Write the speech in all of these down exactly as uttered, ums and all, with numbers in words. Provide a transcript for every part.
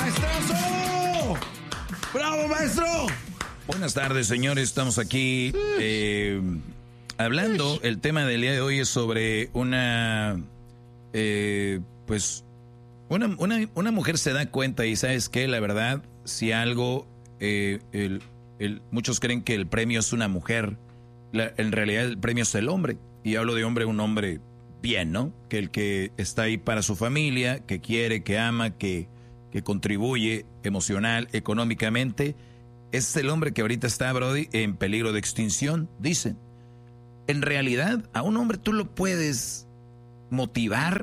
¡Maestrazo! ¡Bravo, maestro! Buenas tardes, señores. Estamos aquí eh, hablando. El tema del día de hoy es sobre una... Eh, pues... Una, una, una mujer se da cuenta y ¿sabes qué? La verdad, si algo... Eh, el, el, muchos creen que el premio es una mujer. La, en realidad el premio es el hombre. Y hablo de hombre, un hombre bien, ¿no? Que el que está ahí para su familia, que quiere, que ama, que, que contribuye emocional, económicamente. Es el hombre que ahorita está, Brody, en peligro de extinción, dicen. En realidad, a un hombre tú lo puedes motivar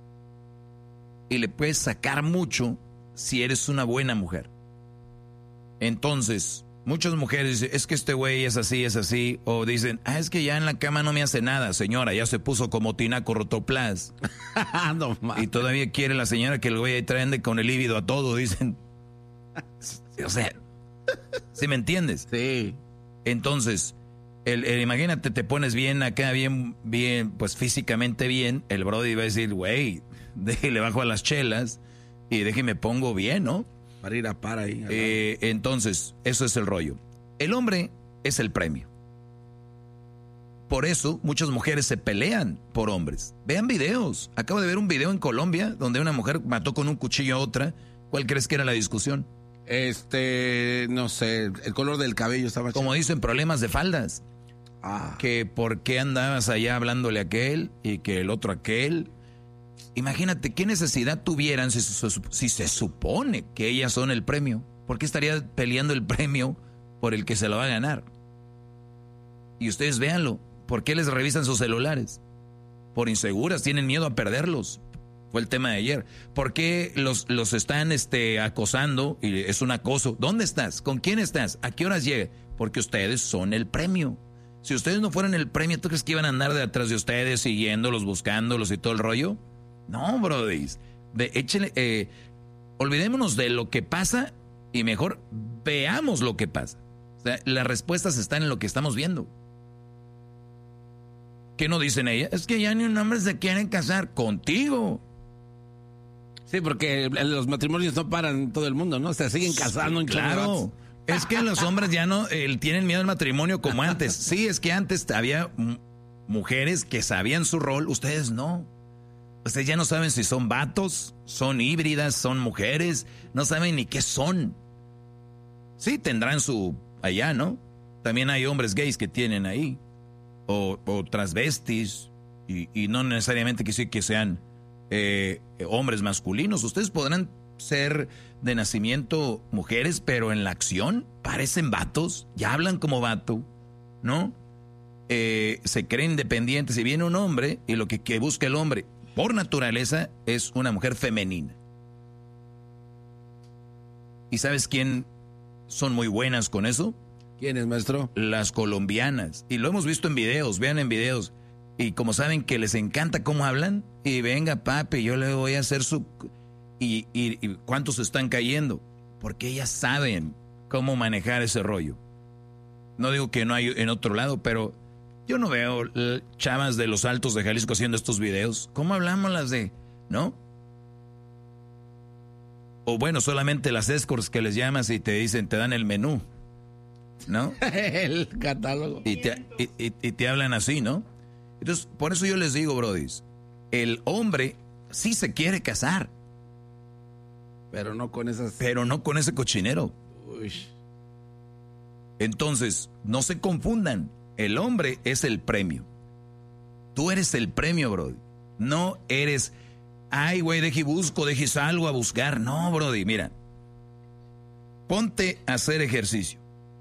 y le puedes sacar mucho si eres una buena mujer. Entonces, muchas mujeres dicen, es que este güey es así, es así. O dicen, ah, es que ya en la cama no me hace nada. Señora, ya se puso como tinaco rotoplas. No, y todavía quiere la señora que el güey trae con el líbido a todo, dicen. O sea, ¿sí me entiendes? Sí. Entonces, el, el, imagínate, te pones bien acá, bien, bien, pues físicamente bien. El brody va a decir, güey, le bajo a las chelas y déjeme pongo bien, ¿no? Para ir a par ahí. Eh, entonces, eso es el rollo. El hombre es el premio. Por eso, muchas mujeres se pelean por hombres. Vean videos. Acabo de ver un video en Colombia donde una mujer mató con un cuchillo a otra. ¿Cuál crees que era la discusión? Este, no sé, el color del cabello estaba... Como dicen, problemas de faldas. Ah. Que por qué andabas allá hablándole a aquel y que el otro a aquel. Imagínate qué necesidad tuvieran si, si se supone que ellas son el premio. ¿Por qué estaría peleando el premio por el que se lo va a ganar? Y ustedes véanlo. ¿Por qué les revisan sus celulares? Por inseguras, tienen miedo a perderlos. Fue el tema de ayer. ¿Por qué los, los están este, acosando? Y es un acoso. ¿Dónde estás? ¿Con quién estás? ¿A qué horas llega? Porque ustedes son el premio. Si ustedes no fueran el premio, ¿tú crees que iban a andar detrás de ustedes, siguiéndolos, buscándolos y todo el rollo? No, brody. De, échale, eh, olvidémonos de lo que pasa y mejor veamos lo que pasa. O sea, las respuestas están en lo que estamos viendo. ¿Qué no dicen ella? Es que ya ni un hombre se quiere casar contigo. Sí, porque los matrimonios no paran en todo el mundo, ¿no? Se siguen casando. Sí, claro. Es que los hombres ya no eh, tienen miedo al matrimonio como antes. Sí, es que antes había m- mujeres que sabían su rol, ustedes no. Ustedes ya no saben si son vatos, son híbridas, son mujeres, no saben ni qué son. Sí, tendrán su allá, ¿no? También hay hombres gays que tienen ahí. O, o transvestis. Y, y no necesariamente que sí que sean eh, hombres masculinos. Ustedes podrán ser de nacimiento mujeres, pero en la acción parecen vatos. Ya hablan como vato, ¿no? Eh, se creen independientes. Y viene un hombre y lo que, que busca el hombre por naturaleza es una mujer femenina. ¿Y sabes quién son muy buenas con eso? ¿Quién es, maestro? Las colombianas. Y lo hemos visto en videos, vean en videos. Y como saben que les encanta cómo hablan, y venga papi, yo le voy a hacer su... Y, y, y ¿cuántos están cayendo? Porque ellas saben cómo manejar ese rollo. No digo que no hay en otro lado, pero... Yo no veo chavas de los Altos de Jalisco haciendo estos videos. ¿Cómo hablamos las de...? ¿No? O bueno, solamente las escorts que les llamas y te dicen, te dan el menú. ¿No? El catálogo. Y te, y, y, y te hablan así, ¿no? Entonces, por eso yo les digo, brodis, el hombre sí se quiere casar. Pero no con esas... Pero no con ese cochinero. Uy. Entonces, no se confundan. El hombre es el premio. Tú eres el premio, brody. No eres, ay, güey, deje busco, deje salgo a buscar. No, brody, mira. Ponte a hacer ejercicio.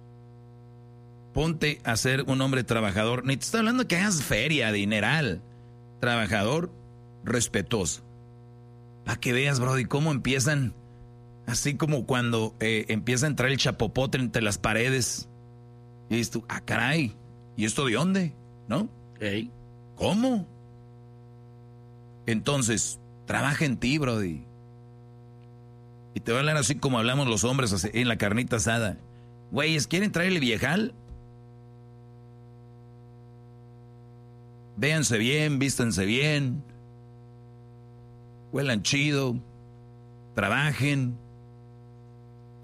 Ponte a ser un hombre trabajador. Ni te estoy hablando de que hagas feria, dineral. Trabajador, respetuoso. Para que veas, brody, cómo empiezan, así como cuando eh, empieza a entrar el chapopote entre las paredes. Y dices tú, ah, caray. ¿Y esto de dónde? ¿No? Hey. ¿Cómo? Entonces, trabaja en ti, brody. Y te voy a hablar así como hablamos los hombres en la carnita asada. Güeyes, ¿quieren traerle viejal? Véanse bien, vístanse bien. Huelan chido. Trabajen.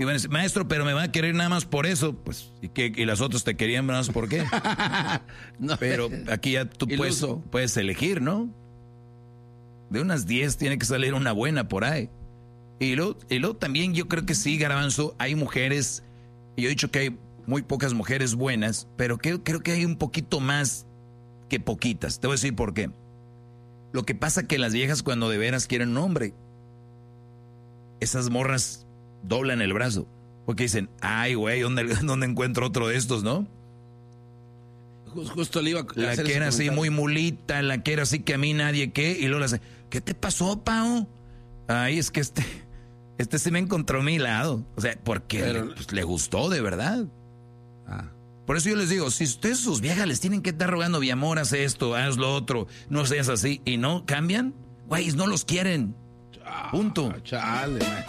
Y van a decir, maestro, pero me va a querer nada más por eso. Pues, ¿y qué? ¿Y las otras te querían nada más por qué? No, pero aquí ya tú puedes, puedes elegir, ¿no? De unas diez tiene que salir una buena por ahí. Y luego, y luego también yo creo que sí, Garbanzo, hay mujeres, y yo he dicho que hay muy pocas mujeres buenas, pero creo, creo que hay un poquito más que poquitas. Te voy a decir por qué. Lo que pasa que las viejas cuando de veras quieren un hombre, esas morras doblan el brazo. Porque dicen, ay, güey, ¿dónde, ¿dónde encuentro otro de estos, no? Justo le iba a la que era así muy mulita, la que era así que a mí nadie qué, y luego le hace, ¿qué te pasó, Pao? Ay, es que este, este se me encontró a mi lado. O sea, porque Pero, le, pues, le gustó de verdad. Ah. Por eso yo les digo, si ustedes sus viejas les tienen que estar rogando, mi amor, haz esto, haz lo otro, no seas así, y no cambian, güey, no los quieren. Punto. Chale, man.